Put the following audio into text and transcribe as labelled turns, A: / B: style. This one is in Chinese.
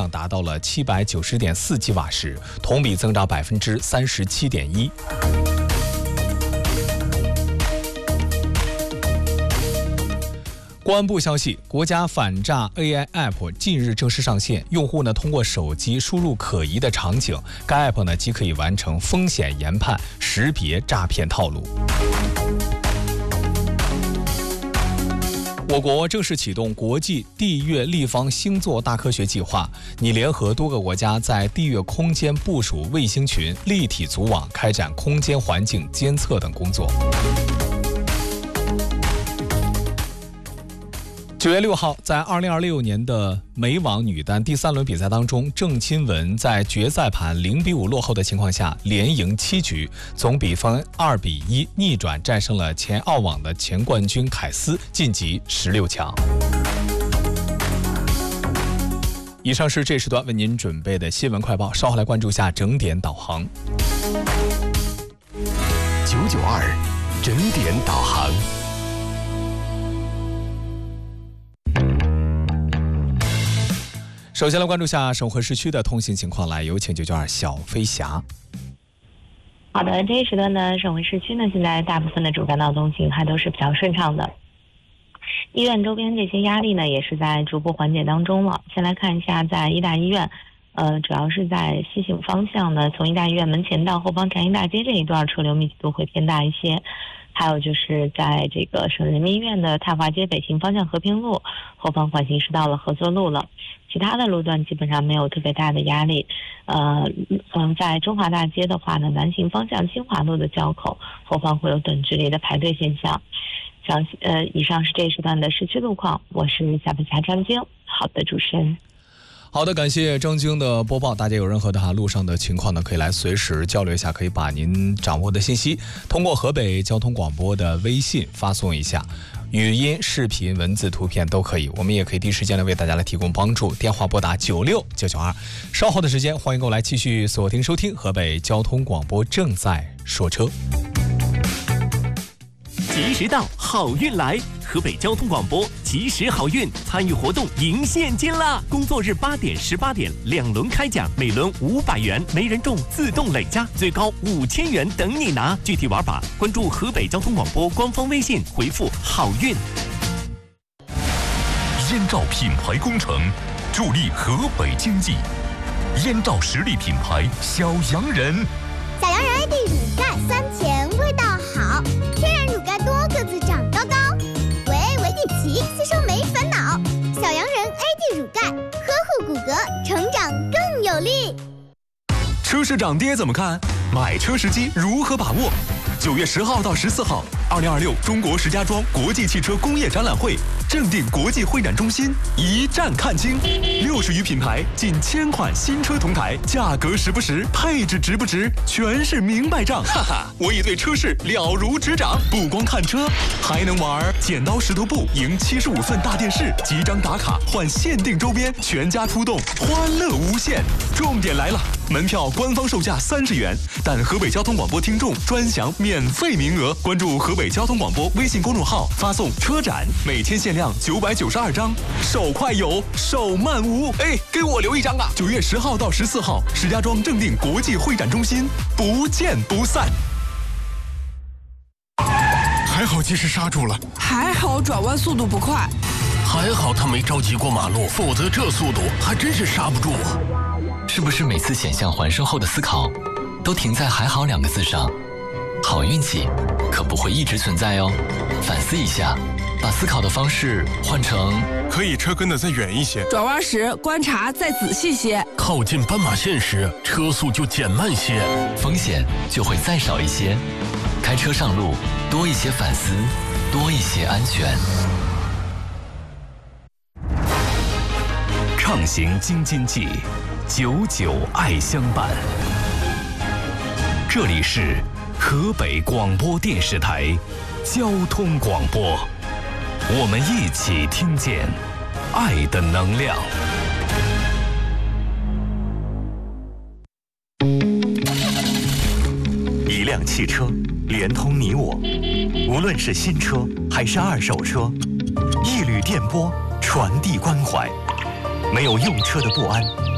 A: 量达到了790.4吉瓦时，同比增长37.1%。公安部消息，国家反诈 AI App 近日正式上线，用户通过手机输入可疑的场景，该 App 即可以完成风险研判，识别诈骗套路。我国正式启动国际地月立方星座大科学计划，拟联合多个国家在地月空间部署卫星群，立体组网，开展空间环境监测等工作。9月6号，在2026年的美网女单第3轮比赛当中，郑钦文在决赛盘0-5落后的情况下，连赢7局，总比分2-1逆转战胜了前澳网的前冠军凯斯，晋级16强。以上是这时段为您准备的新闻快报，稍后来关注一下整点导航。
B: 992整点导航。
A: 首先来关注下省会市区的通行情况，来有请992小飞侠。
C: 好的，这一时段的省会市区现在大部分的主干道通行还都是比较顺畅的。医院周边这些压力也是在逐步缓解当中了。先来看一下，在医大医院，主要是在西行方向从医大医院门前到后方长医大街这一段车流密集度会偏大一些。还有就是在这个省人民医院的太华街北行方向和平路后方缓行是到了合作路了，其他的路段基本上没有特别大的压力。在中华大街的话南行方向新华路的交口后方会有等距离的排队现象。以上是这一时段的市区路况，我是小飞侠张晶。好的，主持人。
A: 好的，感谢张晶的播报。大家有任何的路上的情况可以来随时交流一下，可以把您掌握的信息通过河北交通广播的微信发送一下，语音、视频、文字、图片都可以，我们也可以第一时间为大家来提供帮助。电话拨打96992。稍后的时间，欢迎各位来继续锁定收听河北交通广播正在说车。
B: 及时到，好运来！河北交通广播及时好运参与活动赢现金啦！工作日8点、18点2轮开奖，每轮500元，没人中自动累加，最高5000元等你拿。具体玩法关注河北交通广播官方微信，回复好运。
D: 燕赵品牌工程助力河北经济，燕赵实力品牌小洋人。
E: 小洋人 AD 乳钙酸甜味道好，天然乳钙多个子长高高，维底奇吸收没烦恼。小洋人 AD 乳钙呵护骨骼，成长更有力。
F: 车市涨跌怎么看？买车时机如何把握？9月10号到14号，2026中国石家庄国际汽车工业展览会正定国际会展中心一站看清，60余品牌，近1000款新车同台，价格实不实，配置值不值，全是明白账。哈哈，我已对车市了如指掌，不光看车，还能玩剪刀石头布，赢75份大电视，几张打卡换限定周边，全家出动，欢乐无限。重点来了，门票官方售价30元，但河北交通广播听众专享免费名额。关注河北交通广播微信公众号，发送车展，每天限量992张，手快有，手慢无。哎，给我留一张啊！9月10号到14号，石家庄正定国际会展中心，不见不散。
G: 还好及时刹住了，
H: 还好转弯速度不快，
I: 还好他没着急过马路，否则这速度还真是刹不住啊。
J: 是不是每次险象环生后的思考都停在还好2个字上？好运气可不会一直存在哦，反思一下，把思考的方式换成
G: 可以车跟得再远一些，
H: 转弯时观察再仔细些，
I: 靠近斑马线时车速就减慢些，
J: 风险就会再少一些。开车上路多一些反思，多一些安全。
D: 畅行京津冀，99爱相伴。这里是河北广播电视台交通广播，我们一起听见爱的能量。
K: 一辆汽车连通你我，无论是新车还是二手车，一缕电波传递关怀，没有用车的不安，